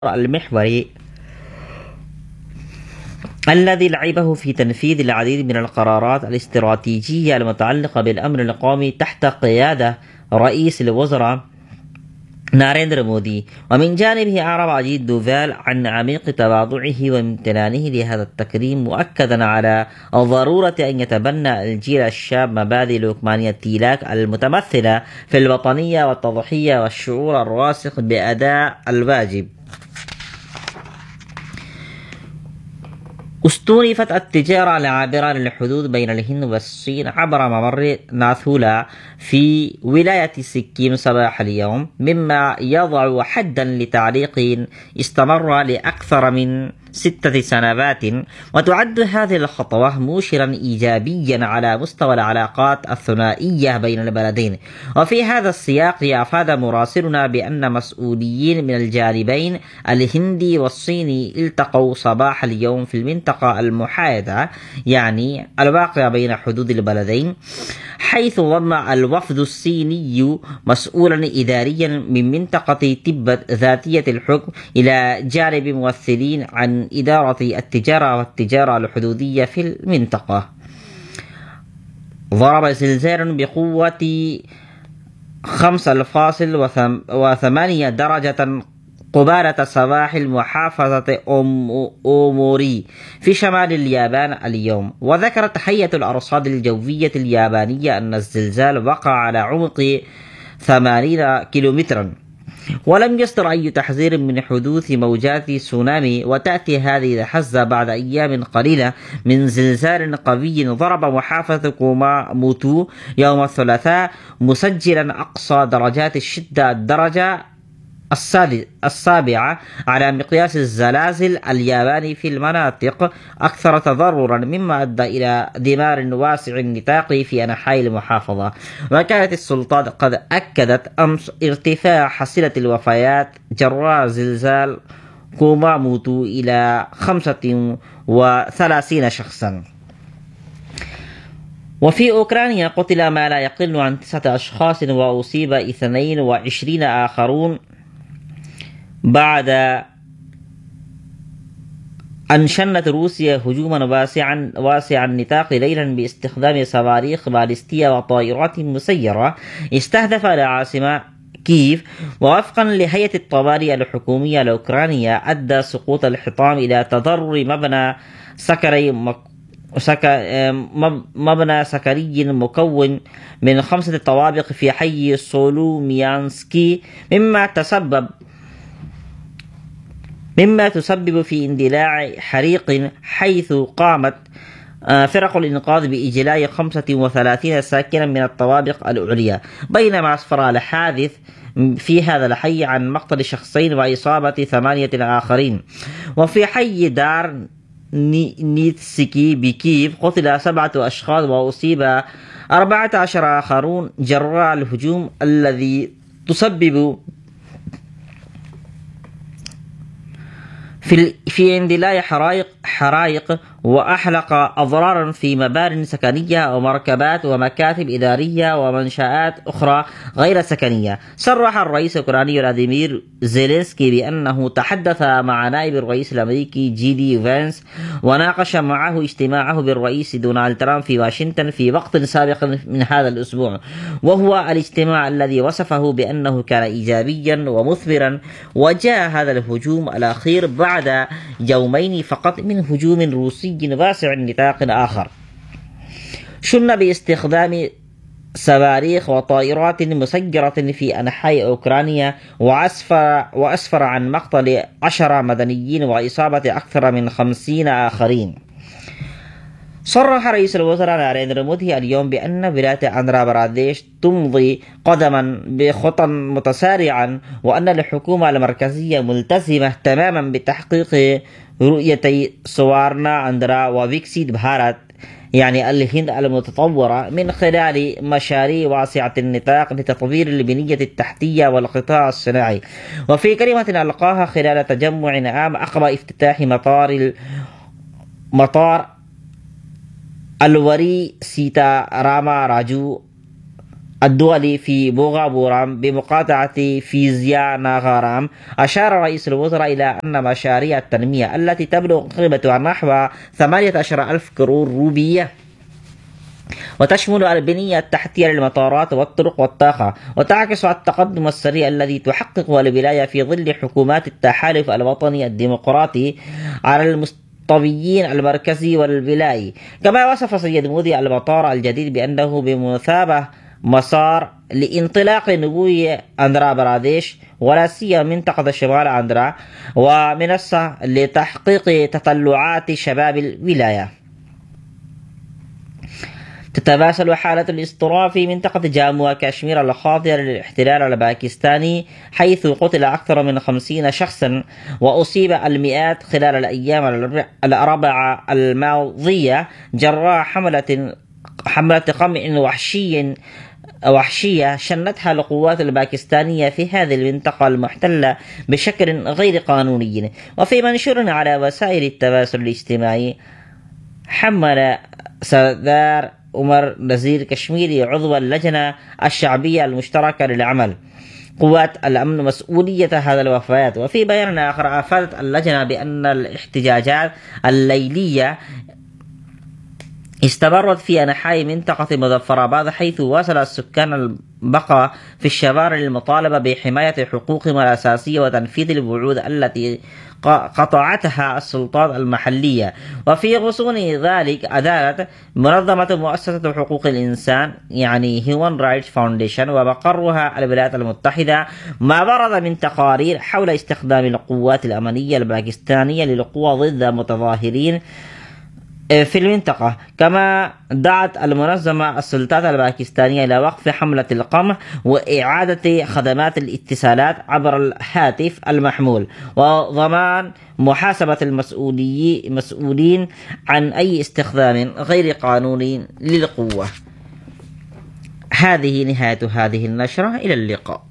المحوري الذي لعبه في تنفيذ العديد من القرارات الاستراتيجية المتعلقة بالأمن القومي تحت قيادة رئيس الوزراء ناريندرا مودي. ومن جانبه أعرب أجيت دوفال عن عميق تواضعه وامتنانه لهذا التكريم، مؤكدا على ضرورة أن يتبنى الجيل الشاب مبادئ لوكمانية تيلاك المتمثلة في الوطنية والتضحية والشعور الراسخ بأداء الواجب. استونفت التجارة العابرة للحدود بين الهند والصين عبر ممر ناثولا في ولاية سكيم صباح اليوم، مما يضع حدا لتعليق استمر لأكثر من 6 سنوات. وتعد هذه الخطوة مؤشرا إيجابيا على مستوى العلاقات الثنائية بين البلدين. وفي هذا السياق أفاد مراسلنا بأن مسؤولين من الجانبين الهندي والصيني التقوا صباح اليوم في المنطقة المحايدة، يعني الواقعة بين حدود البلدين، حيث ضم الوفد الصيني مسؤولا إداريا من منطقة تبت ذاتية الحكم إلى جانب ممثلين عن إدارة التجارة والتجارة الحدودية في المنطقة. ضرب زلزال بقوة 5.8 درجة قبالة سواحل محافظة أوموري في شمال اليابان اليوم. وذكرت هيئة الأرصاد الجوية اليابانية أن الزلزال وقع على عمق 80 كيلومترا، ولم يصدر أي تحذير من حدوث موجات تسونامي. وتأتي هذه الحزة بعد أيام قليلة من زلزال قوي ضرب محافظة كوماموتو يوم الثلاثاء، مسجلا أقصى درجات الشدة الدرجة 7 على مقياس الزلازل الياباني في المناطق أكثر تضررا، مما أدى إلى دمار واسع النطاق في أنحاء المحافظة. وكانت السلطات قد أكدت أمس ارتفاع حصيلة الوفيات جراء زلزال كوماموتو إلى 35 شخصا. وفي أوكرانيا قتل ما لا يقل عن 9 أشخاص وأصيب 22 آخرون بعد أن شنت روسيا هجوما واسع النطاق ليلا باستخدام صواريخ باليستية وطائرات مسيرة استهدف العاصمة كييف. ووفقا لهيئة الطوارئ الحكومية الأوكرانية، أدى سقوط الحطام إلى تضرر مبنى سكري مكون من 5 طوابق في حي سولوميانسكي، مما تسبب في اندلاع حريق، حيث قامت فرق الإنقاذ بإجلاء 35 ساكنا من الطوابق العليا. بينما أسفر الحادث في هذا الحي عن مقتل 2 وإصابة 8 آخرين. وفي حي دار نيتسكي بكييف قتل 7 أشخاص وأصيب 14 آخرون جراء الهجوم الذي تسبب في اندلاع حرائق وأحلق أضرارا في مبانٍ سكنية ومركبات ومكاتب إدارية ومنشآت أخرى غير سكنية. صرح الرئيس الأوكراني فلاديمير زيلينسكي بأنه تحدث مع نائب الرئيس الأمريكي جي دي فانس وناقش معه اجتماعه بالرئيس دونالد ترامب في واشنطن في وقت سابق من هذا الأسبوع، وهو الاجتماع الذي وصفه بأنه كان إيجابيا ومثمرا. وجاء هذا الهجوم الأخير بعد يومين فقط من هجوم روسي واسع النطاق آخر شن باستخدام صواريخ وطائرات مسيرة في أنحاء أوكرانيا، وأسفر عن مقتل 10 مدنيين وإصابة أكثر من 50 آخرين. صرح رئيس الوزراء ناريندرا مودي اليوم بأن ولاية آندھرا براديش تمضي قدما بخطى متسارعا، وأن الحكومة المركزية ملتزمة تماما بتحقيق رؤيتي سوارنا آندھرا وويكسيت بھارت، يعني الهند المتطورة، من خلال مشاريع واسعة النطاق لتطوير البنية التحتية والقطاع الصناعي. وفي كلمة ألقاها خلال تجمع عام عقب افتتاح مطار الوري سيتا راما راجو الدولي في بوغا بورام بمقاطعة فيزيا ناغارام. أشار رئيس الوزراء إلى أن مشاريع التنمية التي تبلغ قيمتها نحو 18,000 كرور روبية وتشمل البنية التحتية للمطارات والطرق والطاقة، وتعكس على التقدم السريع الذي تحققه الولاية في ظل حكومات التحالف الوطني الديمقراطي على المستويين المركزي والولائي. كما وصف سيد مودي المطار الجديد بأنه بمثابة مسار لانطلاق نمو آندھرا براديش ولا سيما منطقة شمال آندھرا، ومنصة لتحقيق تطلعات شباب الولاية. تتواصل حالة الاضطراب في منطقة جامو وكشمير الخاضعة للاحتلال الباكستاني، حيث قتل أكثر من 50 شخصا وأصيب المئات خلال الأيام الأربعة الماضية جراء حملة قمع وحشية شنتها القوات الباكستانية في هذه المنطقة المحتلة بشكل غير قانوني. وفي منشور على وسائل التواصل الاجتماعي، حمل سردار عمر نذير كشميري عضو اللجنة الشعبية المشتركة للعمل قوات الأمن مسؤولية هذا الوفيات. وفي بيان آخر أفادت اللجنة بأن الاحتجاجات الليلية استمرت في أنحاء منطقة مظفرآباد، حيث واصل السكان البقاء في الشوارع للمطالبة بحماية حقوقهم الأساسية وتنفيذ الوعود التي قطعتها السلطات المحلية. وفي غصون ذلك أدارت منظمة مؤسسة حقوق الإنسان يعني Human Rights Foundation ومقرها الولايات المتحدة ما ورد من تقارير حول استخدام القوات الأمنية الباكستانية للقوى ضد متظاهرين في المنطقة. كما دعت المنظمة السلطات الباكستانية إلى وقف حملة القمع وإعادة خدمات الاتصالات عبر الهاتف المحمول وضمان محاسبة المسؤولين عن أي استخدام غير قانوني للقوة. هذه نهاية هذه النشرة، إلى اللقاء.